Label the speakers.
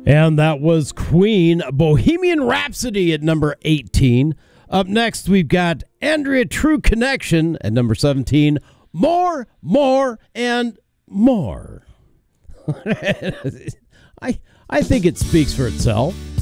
Speaker 1: And that was Queen, Bohemian Rhapsody at number 18. Up next, we've got Andrea True Connection at number 17. More, and more. I think it speaks for itself.